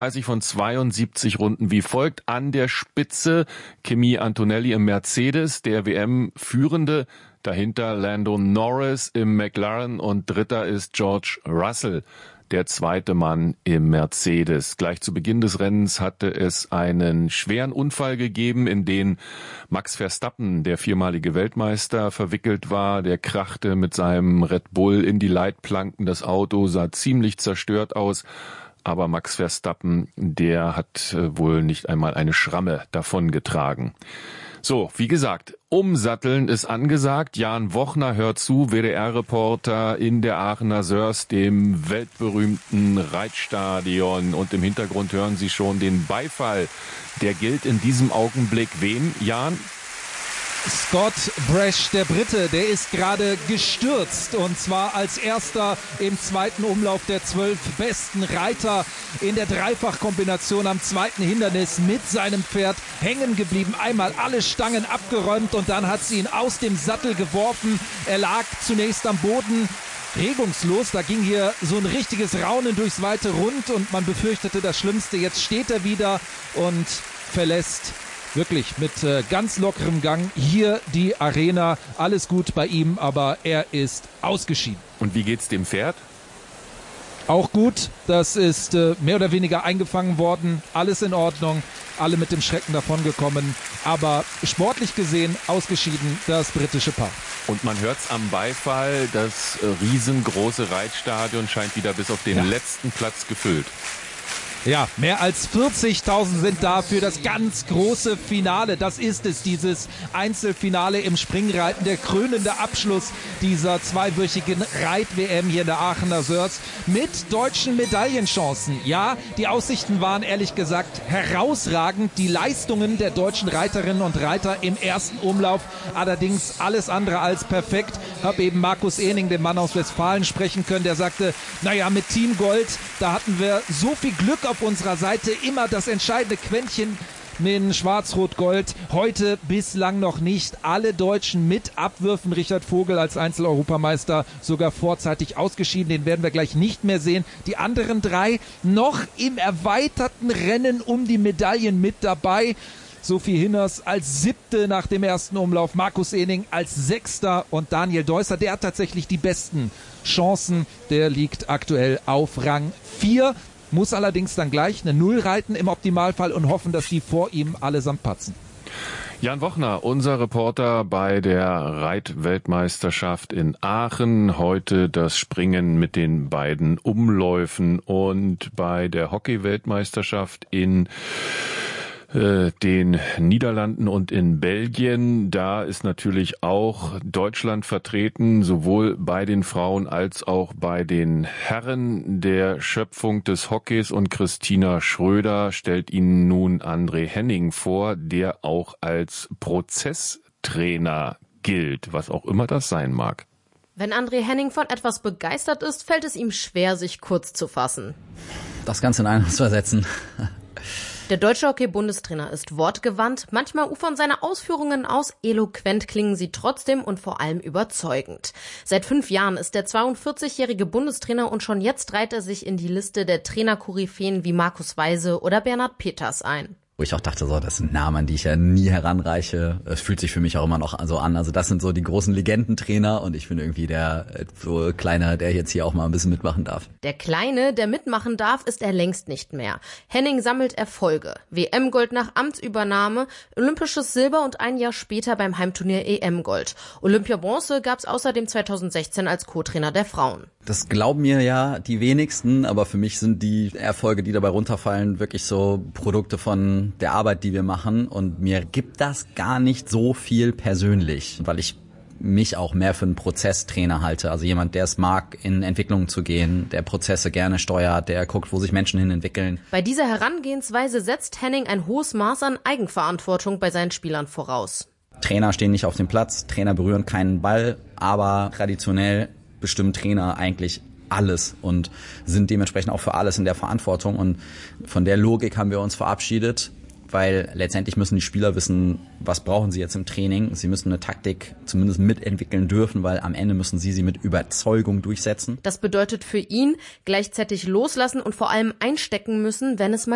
von 72 Runden wie folgt. An der Spitze Kimi Antonelli im Mercedes, der WM-Führende. Dahinter Lando Norris im McLaren und dritter ist George Russell, der zweite Mann im Mercedes. Gleich zu Beginn des Rennens hatte es einen schweren Unfall gegeben, in den Max Verstappen, der viermalige Weltmeister, verwickelt war. Der krachte mit seinem Red Bull in die Leitplanken. Das Auto sah ziemlich zerstört aus. Aber Max Verstappen, der hat wohl nicht einmal eine Schramme davongetragen. So, wie gesagt, Umsatteln ist angesagt. Jan Wochner hört zu, WDR-Reporter in der Aachener Sörs, dem weltberühmten Reitstadion. Und im Hintergrund hören Sie schon den Beifall. Der gilt in diesem Augenblick wem, Jan? Scott Bresch, der Brite, der ist gerade gestürzt und zwar als erster im zweiten Umlauf der 12 besten Reiter in der Dreifachkombination am zweiten Hindernis mit seinem Pferd hängen geblieben. Einmal alle Stangen abgeräumt und dann hat sie ihn aus dem Sattel geworfen. Er lag zunächst am Boden regungslos, da ging hier so ein richtiges Raunen durchs weite Rund und man befürchtete das Schlimmste. Jetzt steht er wieder und verlässt wirklich mit ganz lockerem Gang hier die Arena. Alles gut bei ihm, aber er ist ausgeschieden. Und wie geht's dem Pferd? Auch gut, das ist mehr oder weniger eingefangen worden. Alles in Ordnung, alle mit dem Schrecken davongekommen. Aber sportlich gesehen ausgeschieden das britische Paar. Und man hört's am Beifall, das riesengroße Reitstadion scheint wieder bis auf den letzten Platz gefüllt. Ja, mehr als 40.000 sind da für das ganz große Finale. Das ist es, dieses Einzelfinale im Springreiten, der krönende Abschluss dieser zweiwöchigen Reit-WM hier in der Aachener Sörs mit deutschen Medaillenchancen. Ja, die Aussichten waren ehrlich gesagt herausragend. Die Leistungen der deutschen Reiterinnen und Reiter im ersten Umlauf allerdings alles andere als perfekt. Habe eben Markus Ehning, den Mann aus Westfalen, sprechen können. Der sagte, naja, mit Team Gold, da hatten wir so viel Glück auf unserer Seite, immer das entscheidende Quäntchen mit Schwarz-Rot-Gold. Heute bislang noch nicht. Alle Deutschen mit Abwürfen. Richard Vogel als Einzel-Europameister sogar vorzeitig ausgeschieden. Den werden wir gleich nicht mehr sehen. Die anderen drei noch im erweiterten Rennen um die Medaillen mit dabei. Sophie Hinners als 7. nach dem ersten Umlauf, Markus Ehning als 6. und Daniel Deusser, der hat tatsächlich die besten Chancen. Der liegt aktuell auf Rang 4. Muss allerdings dann gleich eine 0 reiten im Optimalfall und hoffen, dass die vor ihm allesamt patzen. Jan Wochner, unser Reporter bei der Reitweltmeisterschaft in Aachen. Heute das Springen mit den beiden Umläufen und bei der Hockey-Weltmeisterschaft in den Niederlanden und in Belgien. Da ist natürlich auch Deutschland vertreten, sowohl bei den Frauen als auch bei den Herren der Schöpfung des Hockeys. Und Christina Schröder stellt Ihnen nun André Henning vor, der auch als Prozesstrainer gilt, was auch immer das sein mag. Wenn André Henning von etwas begeistert ist, fällt es ihm schwer, sich kurz zu fassen. Das Ganze in einen zu ersetzen. Der deutsche Hockey-Bundestrainer ist wortgewandt, manchmal ufern seine Ausführungen aus, eloquent klingen sie trotzdem und vor allem überzeugend. Seit 5 Jahren ist der 42-jährige Bundestrainer und schon jetzt reiht er sich in die Liste der Trainer-Koryphäen wie Markus Weise oder Bernhard Peters ein. Wo ich auch dachte, so, das sind Namen, an die ich ja nie heranreiche. Es fühlt sich für mich auch immer noch so an. Also das sind so die großen Legendentrainer und ich bin irgendwie der so Kleine, der jetzt hier auch mal ein bisschen mitmachen darf. Der Kleine, der mitmachen darf, ist er längst nicht mehr. Henning sammelt Erfolge. WM-Gold nach Amtsübernahme, olympisches Silber und ein Jahr später beim Heimturnier EM-Gold. Olympia-Bronze gab's außerdem 2016 als Co-Trainer der Frauen. Das glauben mir ja die wenigsten, aber für mich sind die Erfolge, die dabei runterfallen, wirklich so Produkte von der Arbeit, die wir machen. Und mir gibt das gar nicht so viel persönlich, weil ich mich auch mehr für einen Prozesstrainer halte. Also jemand, der es mag, in Entwicklungen zu gehen, der Prozesse gerne steuert, der guckt, wo sich Menschen hin entwickeln. Bei dieser Herangehensweise setzt Henning ein hohes Maß an Eigenverantwortung bei seinen Spielern voraus. Trainer stehen nicht auf dem Platz, Trainer berühren keinen Ball, aber traditionell bestimmen Trainer eigentlich alles und sind dementsprechend auch für alles in der Verantwortung. Und von der Logik haben wir uns verabschiedet, weil letztendlich müssen die Spieler wissen, was brauchen sie jetzt im Training. Sie müssen eine Taktik zumindest mitentwickeln dürfen, weil am Ende müssen sie mit Überzeugung durchsetzen. Das bedeutet für ihn gleichzeitig loslassen und vor allem einstecken müssen, wenn es mal